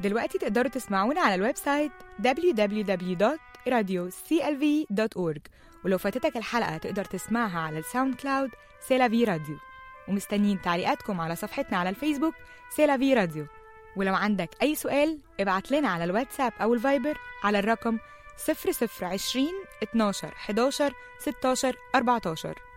دلوقتي تقدروا تسمعونا على الويب سايت www.radioclv.org، ولو فاتتك الحلقة تقدر تسمعها على الساوند كلاود سيلافي راديو. ومستنيين تعليقاتكم على صفحتنا على الفيسبوك سيلافي راديو. ولو عندك أي سؤال ابعت لنا على الواتساب أو الفايبر على الرقم 0020 12 11 16 14.